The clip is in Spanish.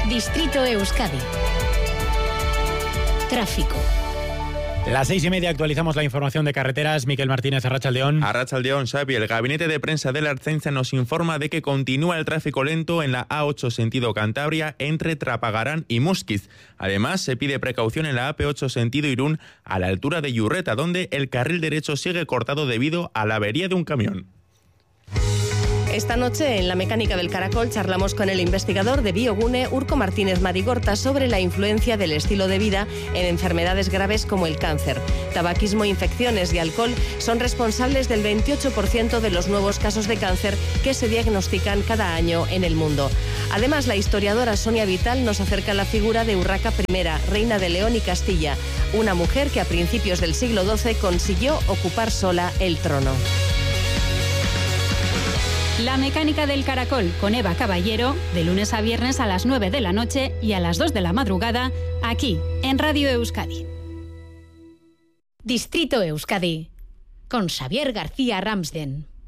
Distrito Euskadi. Tráfico. Las 6:30 actualizamos la información de carreteras. Miquel Martínez, Arratsaldeón. Arratsaldeón, Xavi. El gabinete de prensa de la Ertzaintza nos informa de que continúa el tráfico lento en la A8 sentido Cantabria entre Trapagarán y Muskiz. Además, se pide precaución en la AP8 sentido Irún a la altura de Yurreta, donde el carril derecho sigue cortado debido a la avería de un camión. Esta noche, en La Mecánica del Caracol, charlamos con el investigador de Biogune, Urko Martínez Marigorta, sobre la influencia del estilo de vida en enfermedades graves como el cáncer. Tabaquismo, infecciones y alcohol son responsables del 28% de los nuevos casos de cáncer que se diagnostican cada año en el mundo. Además, la historiadora Sonia Vital nos acerca a la figura de Urraca I, reina de León y Castilla, una mujer que a principios del siglo XII consiguió ocupar sola el trono. La Mecánica del Caracol con Eva Caballero, de lunes a viernes a las 9 de la noche y a las 2 de la madrugada, aquí en Radio Euskadi. Distrito Euskadi, con Xavier García Ramsden.